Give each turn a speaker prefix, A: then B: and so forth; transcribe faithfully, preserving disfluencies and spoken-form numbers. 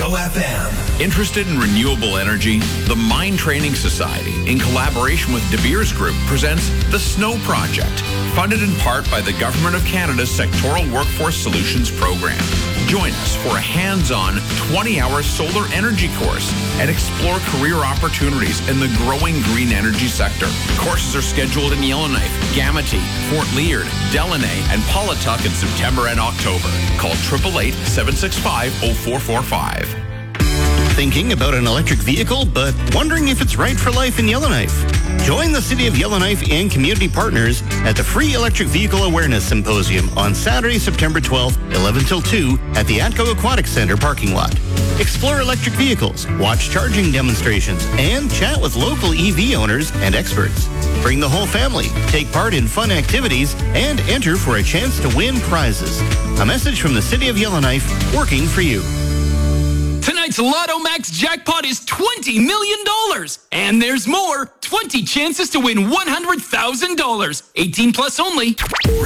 A: Go F M.
B: Interested in renewable energy? The Mine Training Society, in collaboration with De Beers Group, presents the SNOW Project, funded in part by the Government of Canada's Sectoral Workforce Solutions Program. Join us for a hands-on twenty-hour solar energy course and explore career opportunities in the growing green energy sector. Courses are scheduled in Yellowknife, Gamity, Fort Leard, Delaney, and Paulatuck in September and October. Call eight eight eight, seven six five, zero four four five.
C: Thinking about an electric vehicle, but wondering if it's right for life in Yellowknife? Join the City of Yellowknife and community partners at the Free Electric Vehicle Awareness Symposium on Saturday, September twelfth, eleven till two at the Atco Aquatic Center parking lot. Explore electric vehicles, watch charging demonstrations, and chat with local E V owners and experts. Bring the whole family, take part in fun activities, and enter for a chance to win prizes. A message from the City of Yellowknife, working for you.
D: Tonight's Lotto Max jackpot is twenty million dollars. And there's more. twenty chances to win one hundred thousand dollars. eighteen plus only.